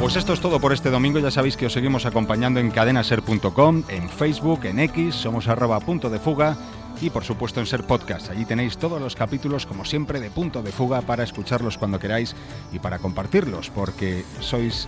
Pues esto es todo por este domingo. Ya sabéis que os seguimos acompañando en cadenaser.com, en Facebook, en X, somos @punto de fuga y por supuesto en Ser Podcast. Allí tenéis todos los capítulos, como siempre, de Punto de Fuga para escucharlos cuando queráis y para compartirlos, porque sois